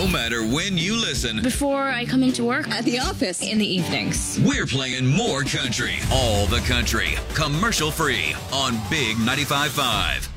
No matter when you listen, Before I come into work, At the office. in the evenings. we're playing more country. All the country, commercial free on Big 95.5.